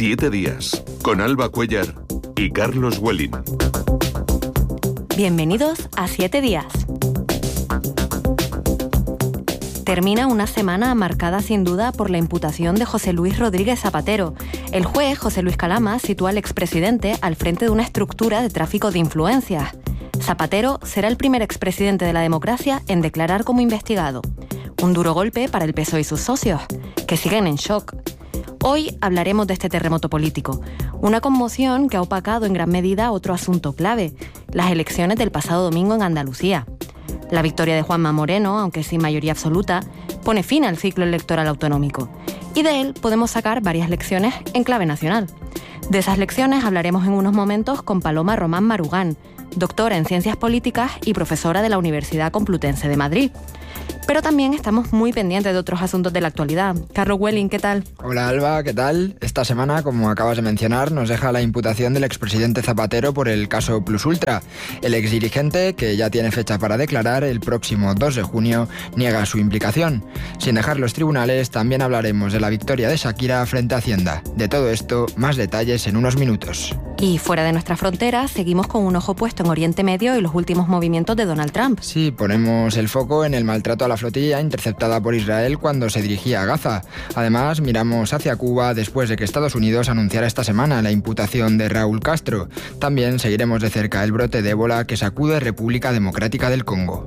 7 días, con Alba Cuéllar y Carlos Welling. Bienvenidos a 7 días. Termina una semana marcada sin duda por la imputación de José Luis Rodríguez Zapatero. El juez José Luis Calama sitúa al expresidente al frente de una estructura de tráfico de influencias. Zapatero será el primer expresidente de la democracia en declarar como investigado. Un duro golpe para el PSOE y sus socios, que siguen en shock. Hoy hablaremos de este terremoto político, una conmoción que ha opacado en gran medida otro asunto clave, las elecciones del pasado domingo en Andalucía. La victoria de Juanma Moreno, aunque sin mayoría absoluta, pone fin al ciclo electoral autonómico. Y de él podemos sacar varias lecciones en clave nacional. De esas lecciones hablaremos en unos momentos con Paloma Román Marugán, doctora en Ciencias Políticas y profesora de la Universidad Complutense de Madrid. Pero también estamos muy pendientes de otros asuntos de la actualidad. Carlos Welling, ¿qué tal? Hola Alba, ¿qué tal? Esta semana, como acabas de mencionar, nos deja la imputación del expresidente Zapatero por el caso Plus Ultra. El exdirigente, que ya tiene fecha para declarar el próximo 2 de junio, niega su implicación. Sin dejar los tribunales, también hablaremos de la victoria de Shakira frente a Hacienda. De todo esto, más detalles en unos minutos. Y fuera de nuestras fronteras, seguimos con un ojo puesto en Oriente Medio y los últimos movimientos de Donald Trump. Sí, ponemos el foco en el maltrato a la flotilla interceptada por Israel cuando se dirigía a Gaza. Además, miramos hacia Cuba después de que Estados Unidos anunciara esta semana la imputación de Raúl Castro. También seguiremos de cerca el brote de ébola que sacude República Democrática del Congo.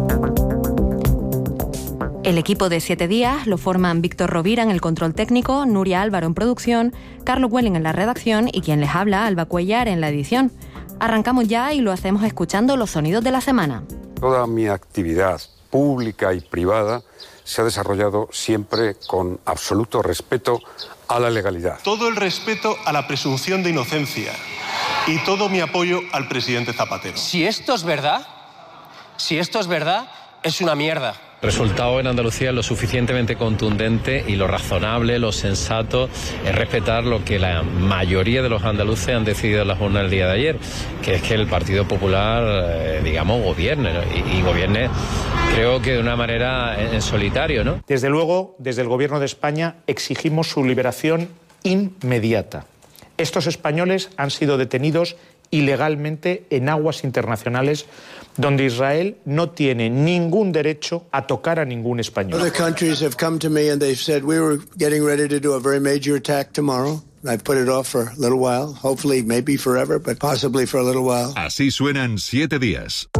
El equipo de 7 días lo forman Víctor Rovira en el control técnico, Nuria Álvaro en producción, Carlos Welling en la redacción y quien les habla, Alba Cuéllar, en la edición. Arrancamos ya y lo hacemos escuchando los sonidos de la semana. Toda mi actividad pública y privada se ha desarrollado siempre con absoluto respeto a la legalidad. Todo el respeto a la presunción de inocencia y todo mi apoyo al presidente Zapatero. Si esto es verdad, es una mierda. El resultado en Andalucía es lo suficientemente contundente y lo razonable, lo sensato es respetar lo que la mayoría de los andaluces han decidido en las urnas el día de ayer, que es que el Partido Popular, gobierne, ¿no? y gobierne, creo que de una manera en solitario, ¿no? Desde luego, desde el Gobierno de España exigimos su liberación inmediata. Estos españoles han sido detenidos ilegalmente en aguas internacionales donde Israel no tiene ningún derecho a tocar a ningún español. Other countries have come to me and they've said we were getting ready to do a very major attack tomorrow. I've put it off for a little while, hopefully maybe forever, but possibly for a little while. Así suenan 7 días.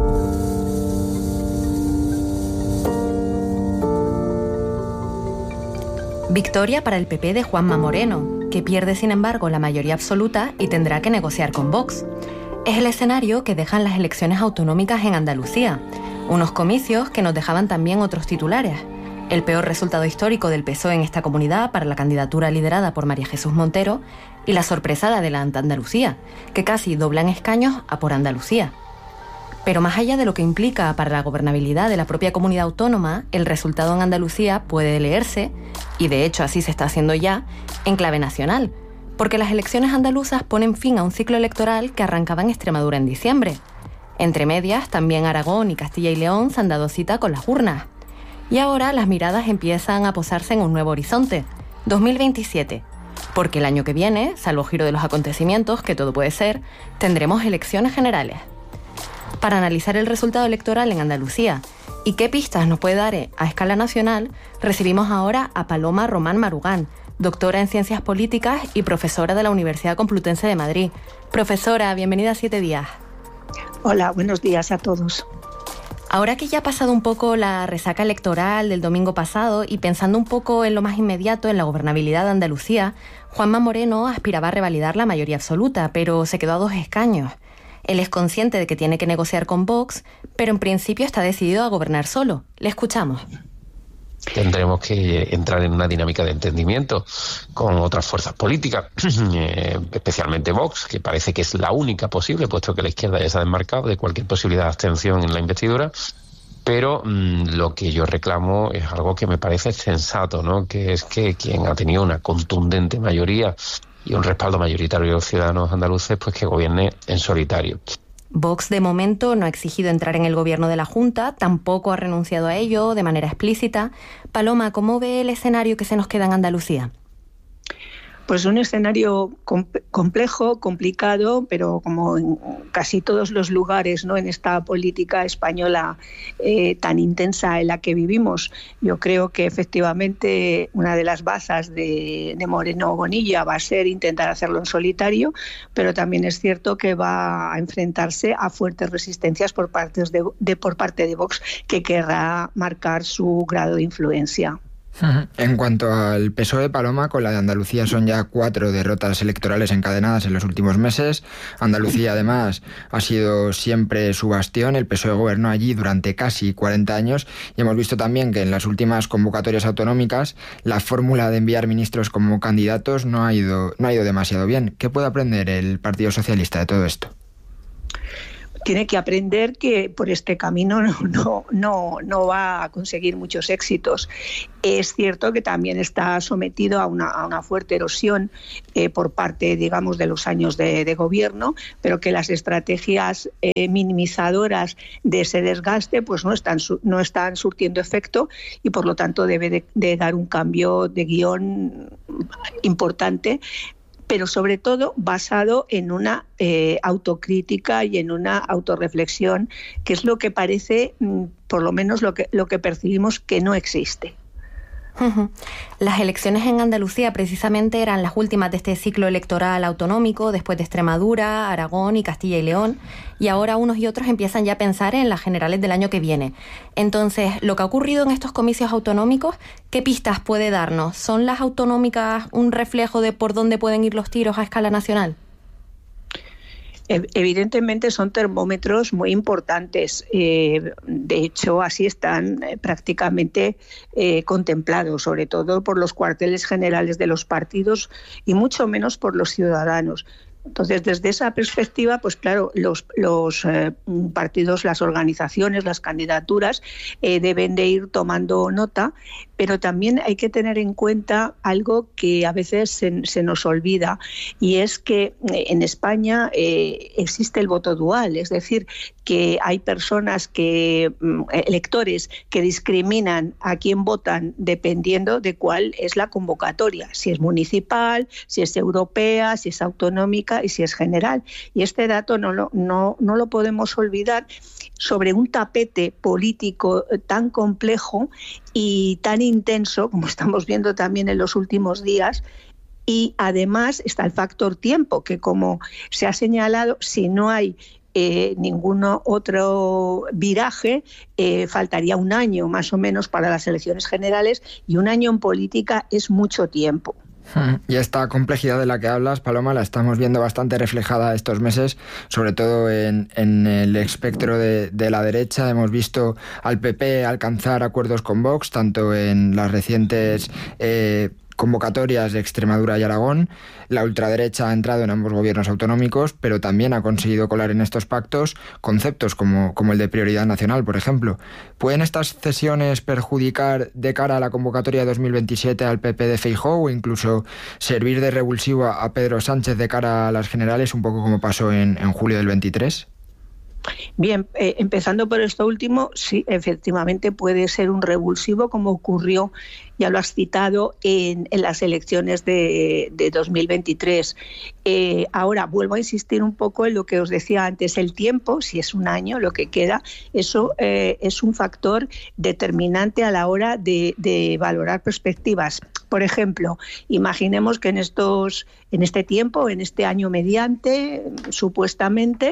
Victoria para el PP de Juanma Moreno, que pierde sin embargo la mayoría absoluta y tendrá que negociar con Vox. Es el escenario que dejan las elecciones autonómicas en Andalucía, unos comicios que nos dejaban también otros titulares. El peor resultado histórico del PSOE en esta comunidad para la candidatura liderada por María Jesús Montero y la sorpresa de Adelante Andalucía, que casi doblan escaños a Por Andalucía. Pero más allá de lo que implica para la gobernabilidad de la propia comunidad autónoma, el resultado en Andalucía puede leerse, y de hecho así se está haciendo ya, en clave nacional, porque las elecciones andaluzas ponen fin a un ciclo electoral que arrancaba en Extremadura en diciembre. Entre medias, también Aragón y Castilla y León se han dado cita con las urnas. Y ahora las miradas empiezan a posarse en un nuevo horizonte, 2027, porque el año que viene, salvo giro de los acontecimientos, que todo puede ser, tendremos elecciones generales. Para analizar el resultado electoral en Andalucía y qué pistas nos puede dar a escala nacional, recibimos ahora a Paloma Román Marugán, doctora en Ciencias Políticas y profesora de la Universidad Complutense de Madrid. Profesora, bienvenida a 7 días. Hola, buenos días a todos. Ahora que ya ha pasado un poco la resaca electoral del domingo pasado y pensando un poco en lo más inmediato, en la gobernabilidad de Andalucía, Juanma Moreno aspiraba a revalidar la mayoría absoluta, pero se quedó a 2 escaños. Él es consciente de que tiene que negociar con Vox, pero en principio está decidido a gobernar solo. Le escuchamos. Tendremos que entrar en una dinámica de entendimiento con otras fuerzas políticas, especialmente Vox, que parece que es la única posible, puesto que la izquierda ya se ha desmarcado de cualquier posibilidad de abstención en la investidura. Pero lo que yo reclamo es algo que me parece sensato, ¿no? Que es que quien ha tenido una contundente mayoría y un respaldo mayoritario de los ciudadanos andaluces, pues que gobierne en solitario. Vox, de momento, no ha exigido entrar en el gobierno de la Junta, tampoco ha renunciado a ello de manera explícita. Paloma, ¿cómo ve el escenario que se nos queda en Andalucía? Pues un escenario complejo, complicado, pero como en casi todos los lugares, ¿no?, en esta política española tan intensa en la que vivimos. Yo creo que efectivamente una de las bazas de Moreno Bonilla va a ser intentar hacerlo en solitario, pero también es cierto que va a enfrentarse a fuertes resistencias por parte de Vox, que querrá marcar su grado de influencia. En cuanto al PSOE, Paloma, con la de Andalucía son ya 4 derrotas electorales encadenadas en los últimos meses. Andalucía, además, ha sido siempre su bastión. El PSOE gobernó allí durante casi 40 años y hemos visto también que en las últimas convocatorias autonómicas la fórmula de enviar ministros como candidatos no ha ido demasiado bien. ¿Qué puede aprender el Partido Socialista de todo esto? Tiene que aprender que por este camino no va a conseguir muchos éxitos. Es cierto que también está sometido a una fuerte erosión por parte, digamos, de los años de gobierno, pero que las estrategias minimizadoras de ese desgaste pues no están surtiendo efecto y por lo tanto debe de dar un cambio de guión importante, pero sobre todo basado en una autocrítica y en una autorreflexión, que es lo que parece, por lo menos lo que percibimos, que no existe. Las elecciones en Andalucía precisamente eran las últimas de este ciclo electoral autonómico, después de Extremadura, Aragón y Castilla y León, y ahora unos y otros empiezan ya a pensar en las generales del año que viene. Entonces, lo que ha ocurrido en estos comicios autonómicos, ¿qué pistas puede darnos? ¿Son las autonómicas un reflejo de por dónde pueden ir los tiros a escala nacional? Evidentemente son termómetros muy importantes. De hecho, así están prácticamente contemplados, sobre todo por los cuarteles generales de los partidos y mucho menos por los ciudadanos. Entonces, desde esa perspectiva, pues claro, los partidos, las organizaciones, las candidaturas deben de ir tomando nota, pero también hay que tener en cuenta algo que a veces se nos olvida, y es que en España existe el voto dual, es decir, que hay personas electores que discriminan a quién votan dependiendo de cuál es la convocatoria, si es municipal, si es europea, si es autonómica y si es general. Y este dato no lo podemos olvidar sobre un tapete político tan complejo y tan intenso, como estamos viendo también en los últimos días. Y además está el factor tiempo, que como se ha señalado, si no hay ningún otro viraje, faltaría un año más o menos para las elecciones generales, y un año en política es mucho tiempo. Y esta complejidad de la que hablas, Paloma, la estamos viendo bastante reflejada estos meses, sobre todo en el espectro de la derecha. Hemos visto al PP alcanzar acuerdos con Vox, tanto en las recientes convocatorias de Extremadura y Aragón. La ultraderecha ha entrado en ambos gobiernos autonómicos, pero también ha conseguido colar en estos pactos conceptos como el de prioridad nacional, por ejemplo. ¿Pueden estas cesiones perjudicar de cara a la convocatoria de 2027 al PP de Feijóo o incluso servir de revulsivo a Pedro Sánchez de cara a las generales, un poco como pasó en julio del 23? Bien, empezando por esto último, sí, efectivamente puede ser un revulsivo, como ocurrió, ya lo has citado, en las elecciones de 2023. Ahora, vuelvo a insistir un poco en lo que os decía antes, el tiempo, si es un año lo que queda, eso es un factor determinante a la hora de valorar perspectivas. Por ejemplo, imaginemos que en este tiempo, en este año mediante, supuestamente,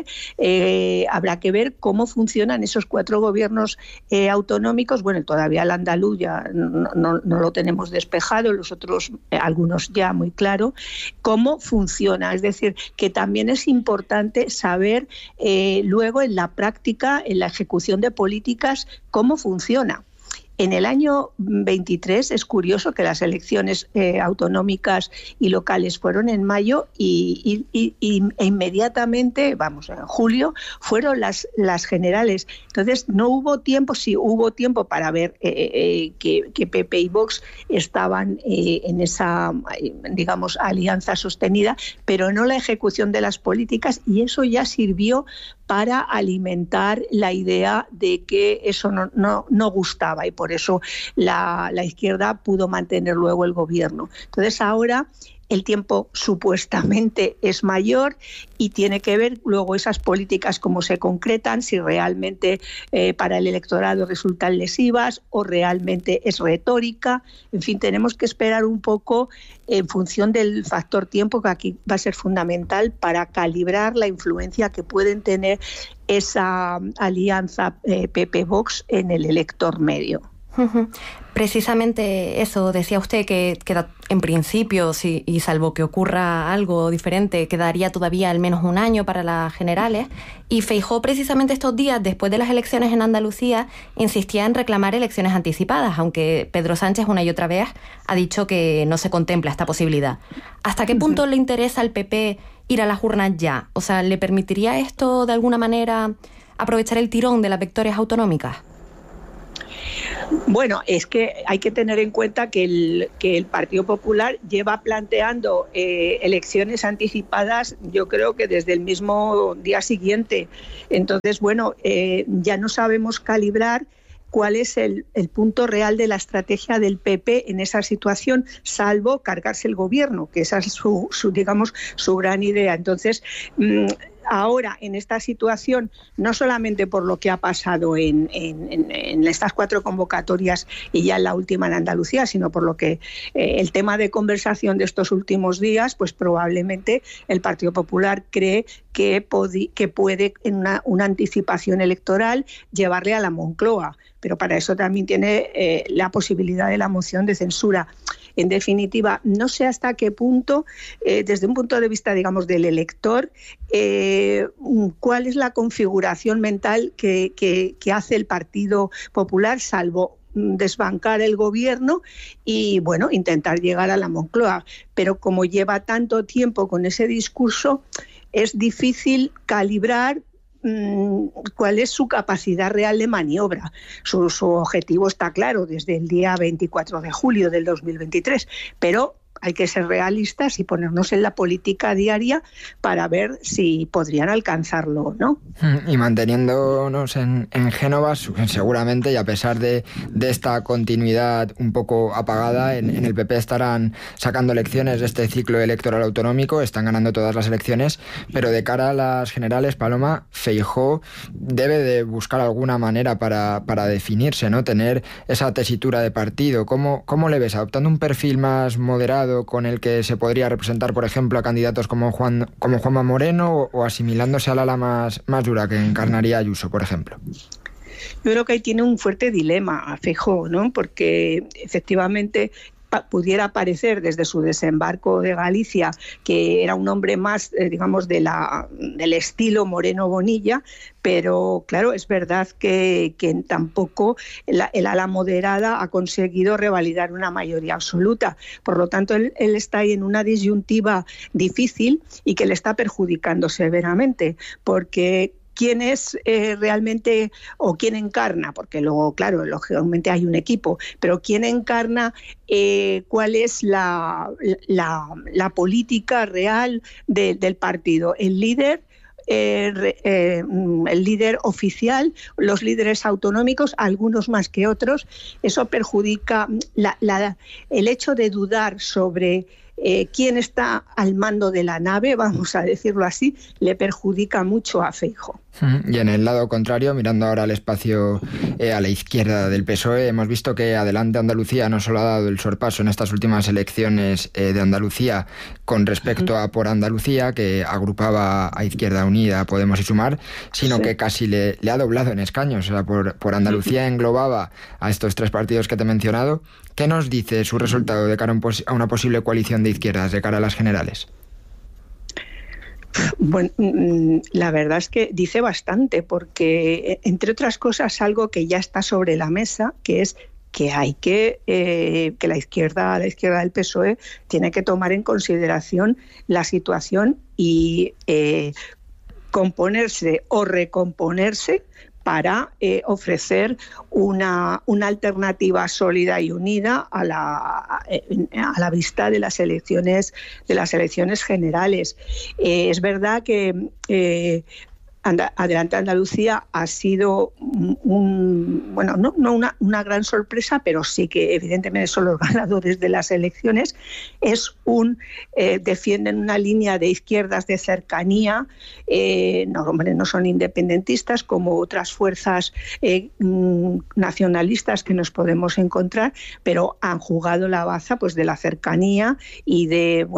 habrá que ver cómo funcionan esos 4 gobiernos autonómicos. Bueno, todavía el andaluz ya no lo tenemos despejado, los otros, algunos ya muy claro, cómo funciona. Es decir, que también es importante saber luego en la práctica, en la ejecución de políticas, cómo funciona. En el año 23 es curioso que las elecciones autonómicas y locales fueron en mayo e inmediatamente, en julio, fueron las generales. Entonces no hubo tiempo, sí hubo tiempo para ver que PP y Vox estaban en esa, digamos, alianza sostenida, pero no la ejecución de las políticas, y eso ya sirvió para alimentar la idea de que eso no gustaba, y por eso la izquierda pudo mantener luego el gobierno. Entonces ahora el tiempo supuestamente es mayor y tiene que ver luego esas políticas cómo se concretan, si realmente para el electorado resultan lesivas o realmente es retórica. En fin, tenemos que esperar un poco en función del factor tiempo, que aquí va a ser fundamental para calibrar la influencia que pueden tener esa alianza PP-Vox en el elector medio. Precisamente eso, decía usted que en principio, y salvo que ocurra algo diferente, quedaría todavía al menos un año para las generales, y Feijóo precisamente estos días, después de las elecciones en Andalucía, insistía en reclamar elecciones anticipadas, aunque Pedro Sánchez una y otra vez ha dicho que no se contempla esta posibilidad. ¿Hasta qué punto le interesa al PP ir a las urnas ya? O sea, ¿le permitiría esto de alguna manera aprovechar el tirón de las victorias autonómicas? Bueno, es que hay que tener en cuenta que el Partido Popular lleva planteando elecciones anticipadas, yo creo que desde el mismo día siguiente. Entonces, bueno, ya no sabemos calibrar cuál es el punto real de la estrategia del PP en esa situación, salvo cargarse el gobierno, que esa es su gran idea. Entonces, ahora, en esta situación, no solamente por lo que ha pasado en estas 4 convocatorias y ya en la última en Andalucía, sino por lo que el tema de conversación de estos últimos días, pues probablemente el Partido Popular cree que puede, en una anticipación electoral, llevarle a la Moncloa. Pero para eso también tiene la posibilidad de la moción de censura. En definitiva, no sé hasta qué punto, desde un punto de vista, digamos, del elector, cuál es la configuración mental que hace el Partido Popular, salvo desbancar el gobierno y, bueno, intentar llegar a la Moncloa. Pero como lleva tanto tiempo con ese discurso, es difícil calibrar cuál es su capacidad real de maniobra. Su objetivo está claro desde el día 24 de julio del 2023, pero hay que ser realistas y ponernos en la política diaria para ver si podrían alcanzarlo, ¿no? Y manteniéndonos en Génova, seguramente, y a pesar de esta continuidad un poco apagada, en el PP estarán sacando lecciones de este ciclo electoral autonómico, están ganando todas las elecciones, pero de cara a las generales, Paloma, Feijóo debe de buscar alguna manera para definirse, ¿no? Tener esa tesitura de partido. ¿Cómo le ves? ¿Adoptando un perfil más moderado con el que se podría representar, por ejemplo, a candidatos como Juanma Moreno, o asimilándose al ala más dura que encarnaría Ayuso, por ejemplo? Yo creo que ahí tiene un fuerte dilema Feijóo, ¿no? Porque efectivamente pudiera parecer desde su desembarco de Galicia que era un hombre más, digamos, del estilo Moreno Bonilla, pero claro, es verdad que tampoco el ala moderada ha conseguido revalidar una mayoría absoluta. Por lo tanto, él está ahí en una disyuntiva difícil y que le está perjudicando severamente, porque quién es realmente, o quién encarna, porque luego, claro, lógicamente hay un equipo, pero quién encarna cuál es la política real del partido. El líder oficial, los líderes autonómicos, algunos más que otros. Eso perjudica el hecho de dudar sobre quién está al mando de la nave, vamos a decirlo así, le perjudica mucho a Feijóo. Y en el lado contrario, mirando ahora al espacio a la izquierda del PSOE, hemos visto que Adelante Andalucía no solo ha dado el sorpaso en estas últimas elecciones de Andalucía con respecto a Por Andalucía, que agrupaba a Izquierda Unida, Podemos y Sumar, sino que casi le ha doblado en escaños. O sea, por Andalucía englobaba a estos 3 partidos que te he mencionado. ¿Qué nos dice su resultado de cara a una posible coalición de izquierdas de cara a las generales? Bueno, la verdad es que dice bastante, porque entre otras cosas algo que ya está sobre la mesa, que es que hay que la izquierda del PSOE tiene que tomar en consideración la situación y componerse o recomponerse para ofrecer una alternativa sólida y unida a la vista de las elecciones generales. Es verdad que Adelante Andalucía ha sido una gran sorpresa, pero sí que evidentemente son los ganadores de las elecciones. Defienden una línea de izquierdas de cercanía, no son independentistas como otras fuerzas nacionalistas que nos podemos encontrar, pero han jugado la baza pues de la cercanía y de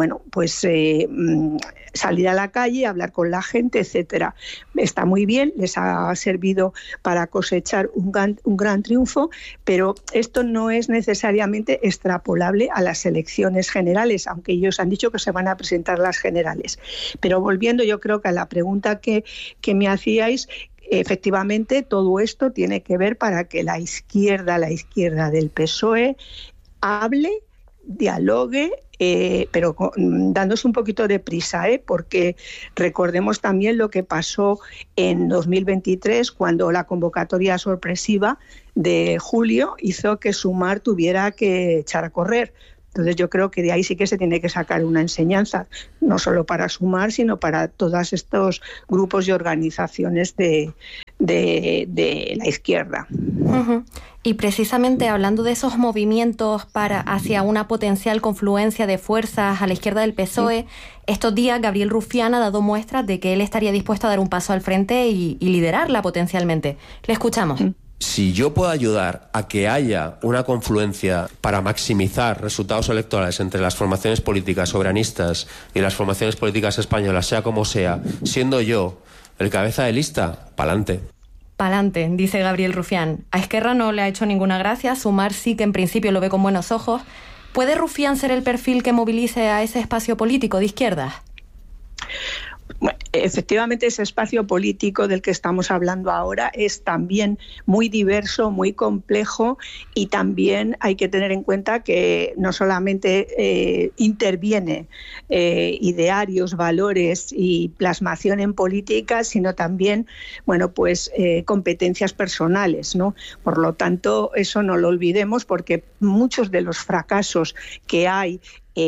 salir a la calle, hablar con la gente, etcétera. Está muy bien, les ha servido para cosechar un gran triunfo, pero esto no es necesariamente extrapolable a las elecciones generales, aunque ellos han dicho que se van a presentar las generales. Pero volviendo, yo creo que a la pregunta que me hacíais, efectivamente todo esto tiene que ver para que la izquierda del PSOE hable, dialogue, pero dándose un poquito de prisa, porque recordemos también lo que pasó en 2023 cuando la convocatoria sorpresiva de julio hizo que Sumar tuviera que echar a correr. Entonces yo creo que de ahí sí que se tiene que sacar una enseñanza, no solo para Sumar, sino para todos estos grupos y organizaciones de la izquierda. Uh-huh. Y precisamente hablando de esos movimientos hacia una potencial confluencia de fuerzas a la izquierda del PSOE, estos días Gabriel Rufián ha dado muestras de que él estaría dispuesto a dar un paso al frente y liderarla potencialmente. Le escuchamos. Si yo puedo ayudar a que haya una confluencia para maximizar resultados electorales entre las formaciones políticas soberanistas y las formaciones políticas españolas, sea como sea, siendo yo el cabeza de lista, pa'lante. Pa'lante, dice Gabriel Rufián. A Esquerra no le ha hecho ninguna gracia, Sumar sí que en principio lo ve con buenos ojos. ¿Puede Rufián ser el perfil que movilice a ese espacio político de izquierdas? Bueno, efectivamente, ese espacio político del que estamos hablando ahora es también muy diverso, muy complejo, y también hay que tener en cuenta que no solamente interviene idearios, valores y plasmación en política, sino también competencias personales, ¿no? Por lo tanto, eso no lo olvidemos, porque muchos de los fracasos que hay,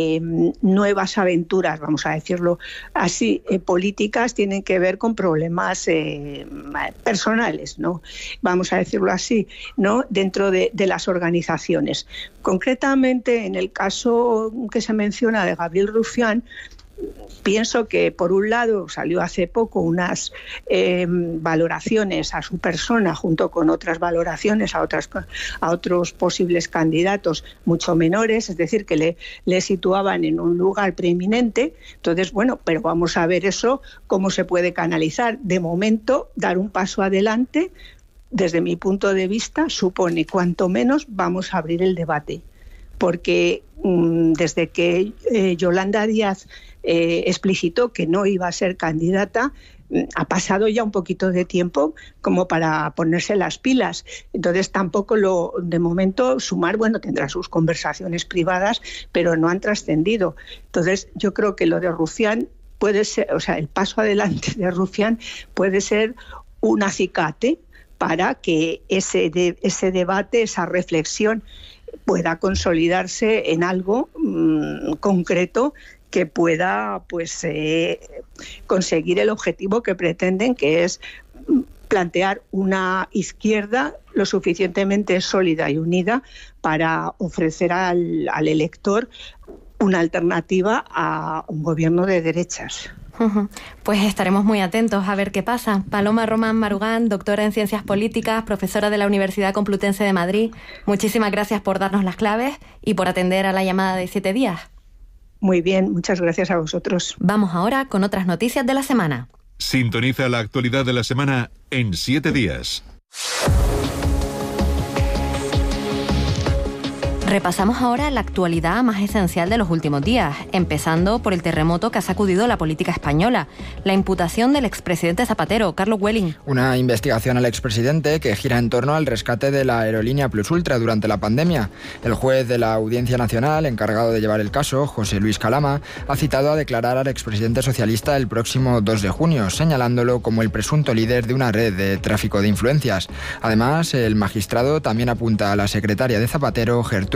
nuevas aventuras, vamos a decirlo así, políticas, tienen que ver con problemas personales, ¿no? Vamos a decirlo así, ¿no? Dentro de las organizaciones. Concretamente, en el caso que se menciona de Gabriel Rufián, pienso que, por un lado, salió hace poco unas valoraciones a su persona junto con otras valoraciones a otros posibles candidatos mucho menores, es decir, que le situaban en un lugar preeminente. Entonces, pero vamos a ver eso, cómo se puede canalizar. De momento, dar un paso adelante, desde mi punto de vista, supone cuanto menos vamos a abrir el debate. Porque desde que Yolanda Díaz explicitó que no iba a ser candidata, ha pasado ya un poquito de tiempo como para ponerse las pilas. Entonces tampoco de momento Sumar, tendrá sus conversaciones privadas, pero no han trascendido. Entonces yo creo que lo de Rufián puede ser, el paso adelante de Rufián puede ser un acicate para que ese debate, esa reflexión pueda consolidarse en algo concreto que pueda conseguir el objetivo que pretenden, que es plantear una izquierda lo suficientemente sólida y unida para ofrecer al elector una alternativa a un gobierno de derechas. Pues estaremos muy atentos a ver qué pasa. Paloma Román Marugán, doctora en Ciencias Políticas, profesora de la Universidad Complutense de Madrid, muchísimas gracias por darnos las claves y por atender a la llamada de 7 días. Muy bien, muchas gracias a vosotros. Vamos ahora con otras noticias de la semana. Sintoniza la actualidad de la semana en 7 días. Repasamos ahora la actualidad más esencial de los últimos días, empezando por el terremoto que ha sacudido la política española, la imputación del expresidente Zapatero, Carlos Welling. Una investigación al expresidente que gira en torno al rescate de la aerolínea Plus Ultra durante la pandemia. El juez de la Audiencia Nacional, encargado de llevar el caso, José Luis Calama, ha citado a declarar al expresidente socialista el próximo 2 de junio, señalándolo como el presunto líder de una red de tráfico de influencias. Además, el magistrado también apunta a la secretaria de Zapatero, Gertrude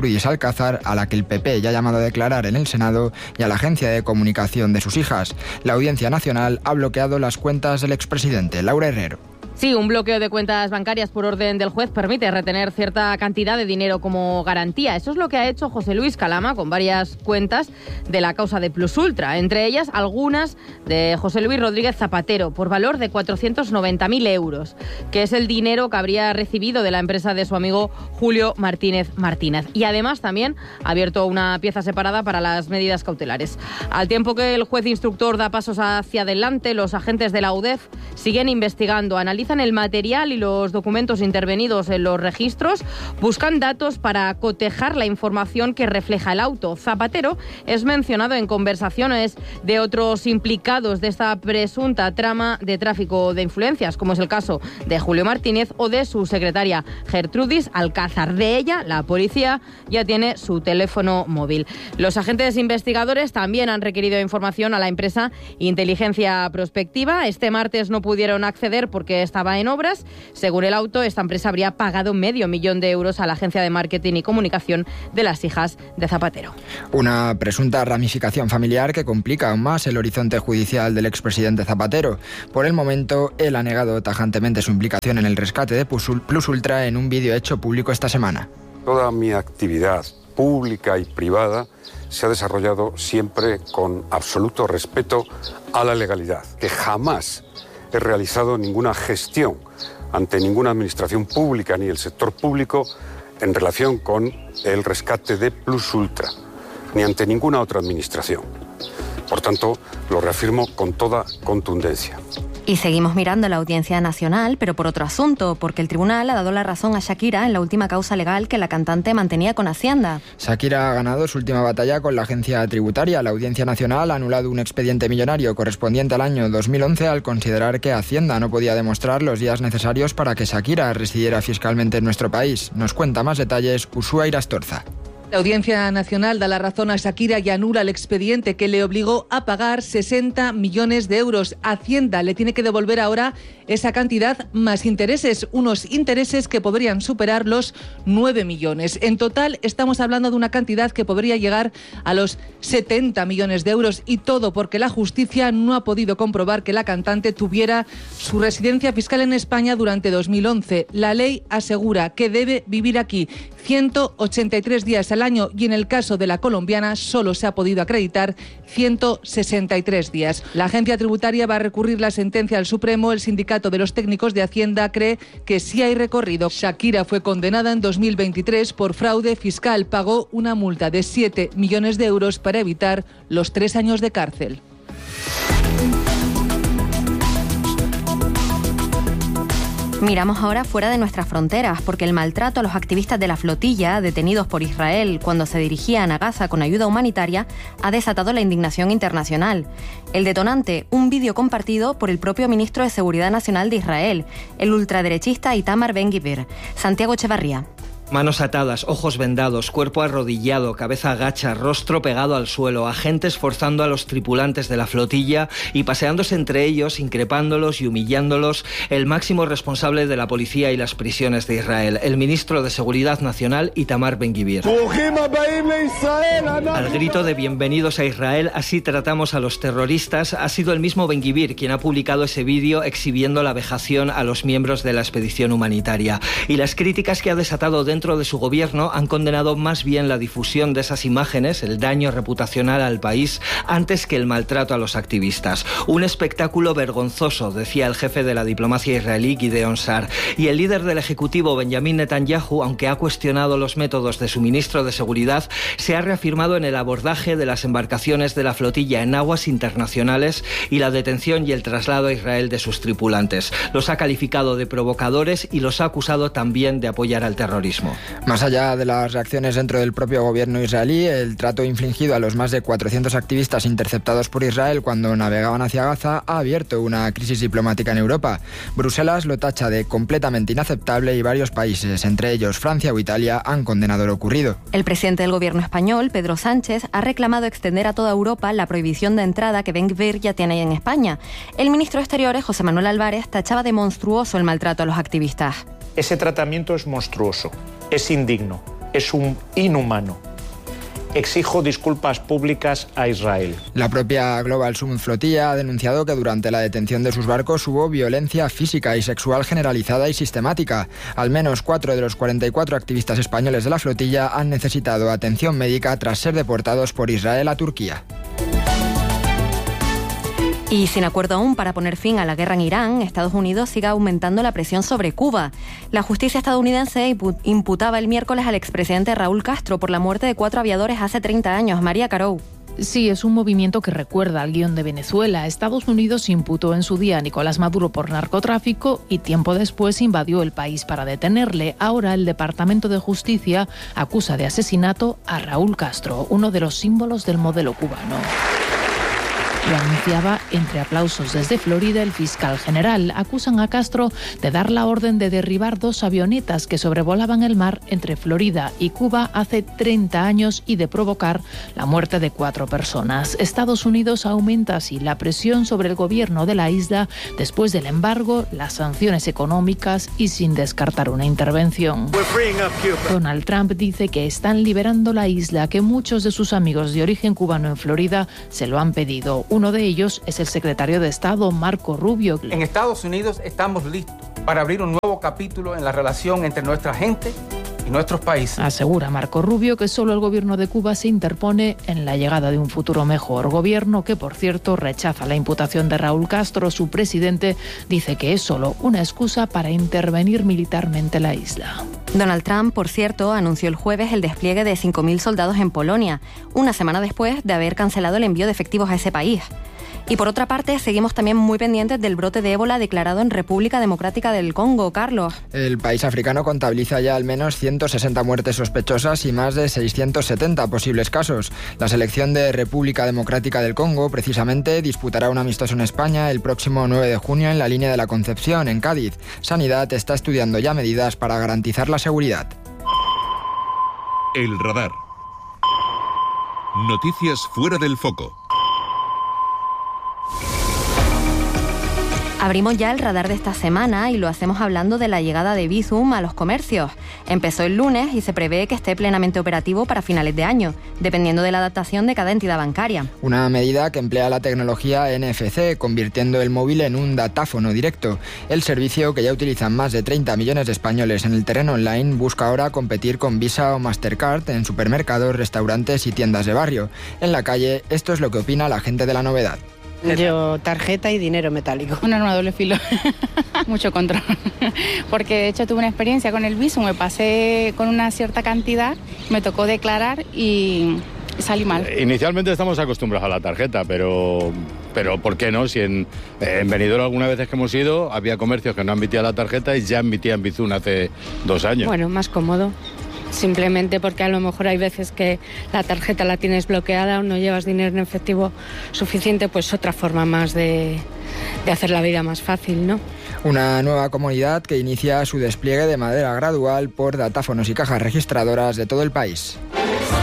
Gertrudis Alcázar, a la que el PP ya ha llamado a declarar en el Senado, y a la agencia de comunicación de sus hijas. La Audiencia Nacional ha bloqueado las cuentas del expresidente. Laura Herrero. Sí, un bloqueo de cuentas bancarias por orden del juez permite retener cierta cantidad de dinero como garantía. Eso es lo que ha hecho José Luis Calama con varias cuentas de la causa de Plus Ultra, entre ellas algunas de José Luis Rodríguez Zapatero, por valor de 490.000 euros, que es el dinero que habría recibido de la empresa de su amigo Julio Martínez. Y además también ha abierto una pieza separada para las medidas cautelares. Al tiempo que el juez instructor da pasos hacia adelante, los agentes de la UDEF siguen investigando, analizan el material y los documentos intervenidos en los registros, buscan datos para cotejar la información que refleja el auto. Zapatero es mencionado en conversaciones de otros implicados de esta presunta trama de tráfico de influencias, como es el caso de Julio Martínez o de su secretaria Gertrudis Alcázar. De ella, la policía ya tiene su teléfono móvil. Los agentes investigadores también han requerido información a la empresa Inteligencia Prospectiva. Este martes no pudieron acceder porque estaba en obras. Según el auto, esta empresa habría pagado $500.000 euros a la agencia de marketing y comunicación de las hijas de Zapatero. Una presunta ramificación familiar que complica aún más el horizonte judicial del expresidente Zapatero. Por el momento, él ha negado tajantemente su implicación en el rescate de Plus Ultra en un vídeo hecho público esta semana. Toda mi actividad pública y privada se ha desarrollado siempre con absoluto respeto a la legalidad, que jamás he realizado ninguna gestión ante ninguna administración pública ni el sector público en relación con el rescate de Plus Ultra, ni ante ninguna otra administración. Por tanto, lo reafirmo con toda contundencia. Y seguimos mirando la Audiencia Nacional, pero por otro asunto, porque el tribunal ha dado la razón a Shakira en la última causa legal que la cantante mantenía con Hacienda. Shakira ha ganado su última batalla con la agencia tributaria. La Audiencia Nacional ha anulado un expediente millonario correspondiente al año 2011 al considerar que Hacienda no podía demostrar los días necesarios para que Shakira residiera fiscalmente en nuestro país. Nos cuenta más detalles Usúa Irastorza. La Audiencia Nacional da la razón a Shakira y anula el expediente que le obligó a pagar 60 millones de euros. Hacienda le tiene que devolver ahora esa cantidad más intereses, unos intereses que podrían superar los 9 millones. En total estamos hablando de una cantidad que podría llegar a los 70 millones de euros, y todo porque la justicia no ha podido comprobar que la cantante tuviera su residencia fiscal en España durante 2011. La ley asegura que debe vivir aquí 183 días al año, y en el caso de la colombiana solo se ha podido acreditar 163 días. La agencia tributaria va a recurrir la sentencia al Supremo. El sindicato de los técnicos de Hacienda cree que sí hay recorrido. Shakira fue condenada en 2023 por fraude fiscal. Pagó una multa de 7 millones de euros para evitar los 3 años de cárcel. Miramos ahora fuera de nuestras fronteras, porque el maltrato a los activistas de la flotilla detenidos por Israel cuando se dirigían a Gaza con ayuda humanitaria ha desatado la indignación internacional. El detonante, un vídeo compartido por el propio ministro de Seguridad Nacional de Israel, el ultraderechista Itamar Ben-Gvir. Santiago Echevarría. Manos atadas, ojos vendados, cuerpo arrodillado, cabeza agacha, rostro pegado al suelo, agentes forzando a los tripulantes de la flotilla y paseándose entre ellos, increpándolos y humillándolos, el máximo responsable de la policía y las prisiones de Israel, el ministro de Seguridad Nacional, Itamar Ben-Gvir. Al grito de bienvenidos a Israel, así tratamos a los terroristas, ha sido el mismo Ben-Gvir quien ha publicado ese vídeo exhibiendo la vejación a los miembros de la expedición humanitaria. Y las críticas que ha desatado dentro de su gobierno han condenado más bien la difusión de esas imágenes, el daño reputacional al país, antes que el maltrato a los activistas. Un espectáculo vergonzoso, decía el jefe de la diplomacia israelí, Gideon Sa'ar. Y el líder del Ejecutivo, Benjamin Netanyahu, aunque ha cuestionado los métodos de su ministro de Seguridad, se ha reafirmado en el abordaje de las embarcaciones de la flotilla en aguas internacionales y la detención y el traslado a Israel de sus tripulantes. Los ha calificado de provocadores y los ha acusado también de apoyar al terrorismo. Más allá de las reacciones dentro del propio gobierno israelí, el trato infligido a los más de 400 activistas interceptados por Israel cuando navegaban hacia Gaza ha abierto una crisis diplomática en Europa. Bruselas lo tacha de completamente inaceptable y varios países, entre ellos Francia o Italia, han condenado lo ocurrido. El presidente del gobierno español, Pedro Sánchez, ha reclamado extender a toda Europa la prohibición de entrada que Ben-Gvir ya tiene en España. El ministro de Exteriores, José Manuel Álvarez, tachaba de monstruoso el maltrato a los activistas. Ese tratamiento es monstruoso, es indigno, es inhumano. Exijo disculpas públicas a Israel. La propia Global Summit Flotilla ha denunciado que durante la detención de sus barcos hubo violencia física y sexual generalizada y sistemática. Al menos 4 de los 44 activistas españoles de la flotilla han necesitado atención médica tras ser deportados por Israel a Turquía. Y sin acuerdo aún para poner fin a la guerra en Irán, Estados Unidos sigue aumentando la presión sobre Cuba. La justicia estadounidense imputaba el miércoles al expresidente Raúl Castro por la muerte de 4 aviadores hace 30 años. María Carou. Sí, es un movimiento que recuerda al guión de Venezuela. Estados Unidos imputó en su día a Nicolás Maduro por narcotráfico y tiempo después invadió el país para detenerle. Ahora el Departamento de Justicia acusa de asesinato a Raúl Castro, uno de los símbolos del modelo cubano. Lo anunciaba entre aplausos desde Florida el fiscal general. Acusan a Castro de dar la orden de derribar 2 avionetas que sobrevolaban el mar entre Florida y Cuba hace 30 años y de provocar la muerte de 4 personas. Estados Unidos aumenta así la presión sobre el gobierno de la isla después del embargo, las sanciones económicas y sin descartar una intervención. Donald Trump dice que están liberando la isla, que muchos de sus amigos de origen cubano en Florida se lo han pedido. Uno de ellos es el secretario de Estado, Marco Rubio. En Estados Unidos estamos listos para abrir un nuevo capítulo en la relación entre nuestra gente y nuestros países. Asegura Marco Rubio que solo el gobierno de Cuba se interpone en la llegada de un futuro mejor. Gobierno que, por cierto, rechaza la imputación de Raúl Castro. Su presidente dice que es solo una excusa para intervenir militarmente en la isla. Donald Trump, por cierto, anunció el jueves el despliegue de 5.000 soldados en Polonia, una semana después de haber cancelado el envío de efectivos a ese país. Y por otra parte, seguimos también muy pendientes del brote de ébola declarado en República Democrática del Congo. Carlos. El país africano contabiliza ya al menos 160 muertes sospechosas y más de 670 posibles casos. La selección de República Democrática del Congo, precisamente, disputará un amistoso en España el próximo 9 de junio en la línea de la Concepción, en Cádiz. Sanidad está estudiando ya medidas para garantizar la seguridad. El radar. Noticias fuera del foco. Abrimos ya el radar de esta semana y lo hacemos hablando de la llegada de Bizum a los comercios. Empezó el lunes y se prevé que esté plenamente operativo para finales de año, dependiendo de la adaptación de cada entidad bancaria. Una medida que emplea la tecnología NFC, convirtiendo el móvil en un datáfono directo. El servicio, que ya utilizan más de 30 millones de españoles en el terreno online, busca ahora competir con Visa o Mastercard en supermercados, restaurantes y tiendas de barrio. En la calle, esto es lo que opina la gente de la novedad. Yo tarjeta y dinero metálico. Un arma de doble filo. Mucho control. Porque de hecho tuve una experiencia con el Bizum, me pasé con una cierta cantidad, me tocó declarar y salí mal. Inicialmente estamos acostumbrados a la tarjeta, pero ¿por qué no? Si en Benidorm algunas veces que hemos ido había comercios que no admitían la tarjeta y ya admitían Bizum hace 2 años. Bueno, más cómodo. Simplemente porque a lo mejor hay veces que la tarjeta la tienes bloqueada o no llevas dinero en efectivo suficiente, pues otra forma más de hacer la vida más fácil, ¿no? Una nueva comunidad que inicia su despliegue de manera gradual por datáfonos y cajas registradoras de todo el país.